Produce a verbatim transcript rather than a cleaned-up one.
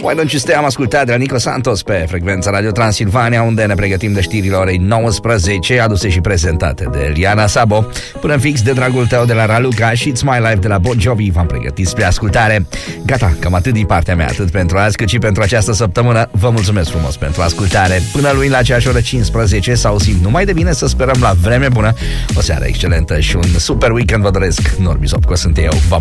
Why Don't You Stay am ascultat de la Nico Santos pe frecvența Radio Transilvania, unde ne pregătim de știrile orei nouăsprezece, aduse și prezentate de Liana Sabo. Până în fix, De dragul tău de la Raluca și It's My Life de la Bon Jovi v-am pregătit spre ascultare. Gata, cam atât din partea mea, atât pentru azi cât și pentru această săptămână. Vă mulțumesc frumos pentru ascultare. Până luni la aceeași oră cincisprezece, să auzim numai de bine, să sperăm la vreme bună. O seară excelentă și un super weekend vă doresc. Norbi Zopco sunt eu.